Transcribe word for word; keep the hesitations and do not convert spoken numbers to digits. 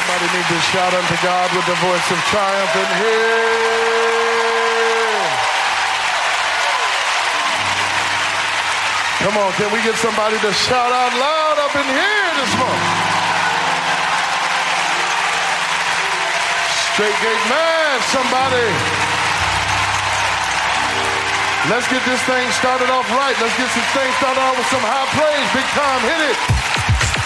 Somebody need to shout unto God with the voice of triumph in here. Come on, can we get somebody to shout out loud up in here this morning? Straight Gate Man, somebody. Let's get this thing started off right. Let's get this thing started off with some high praise. Big time, hit it.